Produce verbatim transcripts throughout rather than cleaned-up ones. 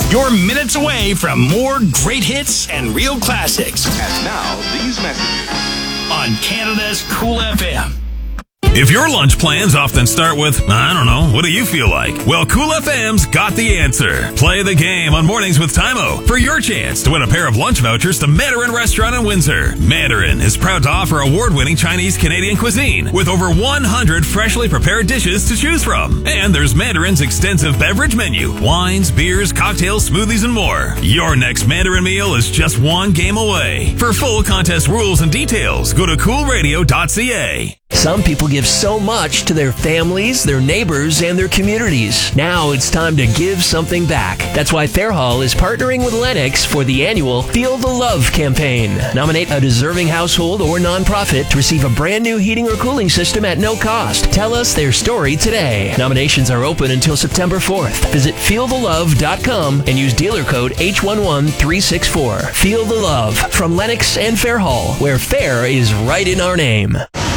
You're minutes away from more great hits and real classics. And now, these messages. On Canada's Cool F M. If your lunch plans often start with, I don't know, what do you feel like? Well, Cool F M's got the answer. Play the game on Mornings with Tymo for your chance to win a pair of lunch vouchers to Mandarin Restaurant in Windsor. Mandarin is proud to offer award-winning Chinese-Canadian cuisine with over one hundred freshly prepared dishes to choose from. And there's Mandarin's extensive beverage menu, wines, beers, cocktails, smoothies, and more. Your next Mandarin meal is just one game away. For full contest rules and details, go to cool radio dot c a. Some people give so much to their families, their neighbors, and their communities. Now it's time to give something back. That's why Fairhall is partnering with Lennox for the annual Feel the Love campaign. Nominate a deserving household or nonprofit to receive a brand new heating or cooling system at no cost. Tell us their story today. Nominations are open until September fourth. Visit feel the love dot com and use dealer code H one one three six four. Feel the Love from Lennox and Fairhall, where fair is right in our name.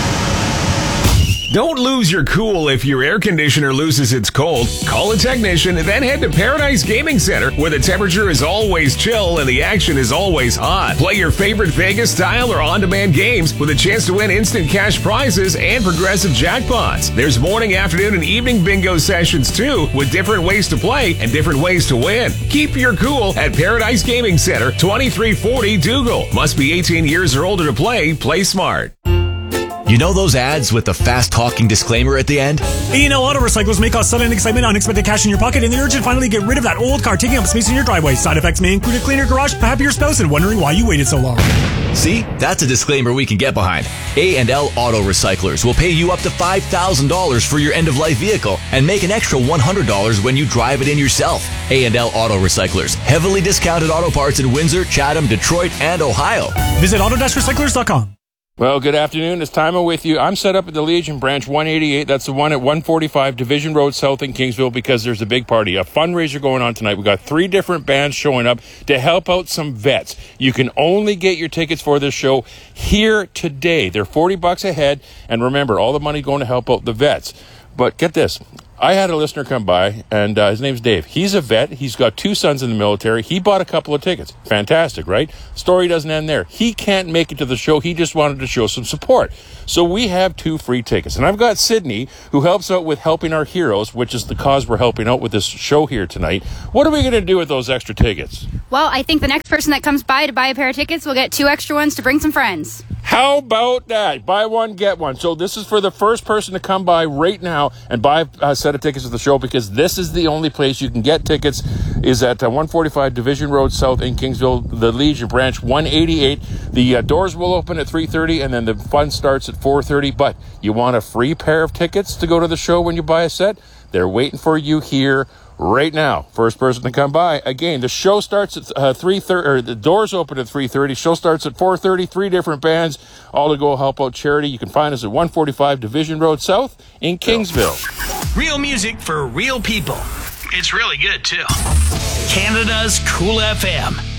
Don't lose your cool if your air conditioner loses its cold. Call a technician and then head to Paradise Gaming Center, where the temperature is always chill and the action is always hot. Play your favorite Vegas-style or on-demand games with a chance to win instant cash prizes and progressive jackpots. There's morning, afternoon, and evening bingo sessions, too, with different ways to play and different ways to win. Keep your cool at Paradise Gaming Center, twenty-three forty Dougal. Must be eighteen years or older to play. Play smart. You know those ads with the fast-talking disclaimer at the end? A and L Auto Recyclers may cause sudden excitement, unexpected cash in your pocket, and the urge to finally get rid of that old car taking up space in your driveway. Side effects may include a cleaner garage, a happier spouse, and wondering why you waited so long. See? That's a disclaimer we can get behind. A and L Auto Recyclers will pay you up to five thousand dollars for your end-of-life vehicle and make an extra one hundred dollars when you drive it in yourself. A and L Auto Recyclers. Heavily discounted auto parts in Windsor, Chatham, Detroit, and Ohio. Visit auto dash recyclers dot com. Well, good afternoon. It's Tymo with you. I'm set up at the Legion branch one eighty-eight. That's the one at one forty-five Division Road South in Kingsville, because there's a big party, a fundraiser going on tonight. We've got three different bands showing up to help out some vets. You can only get your tickets for this show here today. They're forty bucks a head. And remember, all the money going to help out the vets. But get this. I had a listener come by, and uh, his name's Dave. He's a vet. He's got two sons in the military. He bought a couple of tickets. Fantastic, right? Story doesn't end there. He can't make it to the show. He just wanted to show some support. So we have two free tickets. And I've got Sydney, who helps out with Helping Our Heroes, which is the cause we're helping out with this show here tonight. What are we going to do with those extra tickets? Well, I think the next person that comes by to buy a pair of tickets will get two extra ones to bring some friends. How about that? Buy one, get one. So this is for the first person to come by right now and buy a set of tickets to the show, because this is the only place you can get tickets, is at uh, one forty-five Division Road South in Kingsville, the Legion branch one eighty-eight. The uh, doors will open at three thirty, and then the fun starts at four thirty. But you want a free pair of tickets to go to the show when you buy a set? They're waiting for you here right now. First person to come by. Again, the show starts at uh, three thirty, or the doors open at three thirty. Show starts at four thirty. Three different bands, all to go help out charity. You can find us at one forty-five Division Road South in Kingsville. Real music for real people. It's really good, too. Canada's Cool F M.